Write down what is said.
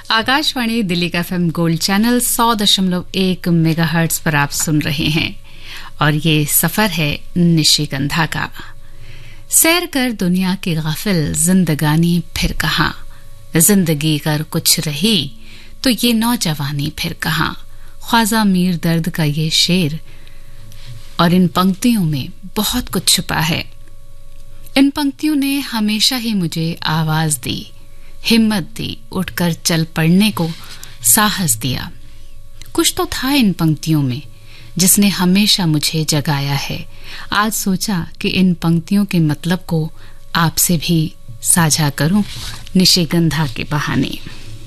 आकाशवाणी दिल्ली का FM gold channel 100.1 megahertz पर आप सुन रहे हैं और ये सफर है निशिगंधा का। सैर कर दुनिया की गाफिल जिंदगानी फिर कहां, जिंदगी कर कुछ रही तो ये नौजवानी फिर कहां। ख्वाजा मीर दर्द का ये शेर और इन पंक्तियों में बहुत कुछ छुपा है। इन पंक्तियों ने हमेशा ही मुझे आवाज दी, हिम्मत दी, उठकर चल पड़ने को साहस दिया। कुछ तो था इन पंक्तियों में जिसने हमेशा मुझे जगाया है। आज सोचा कि इन पंक्तियों के मतलब को आपसे भी साझा करूं निशिगंधा के बहाने।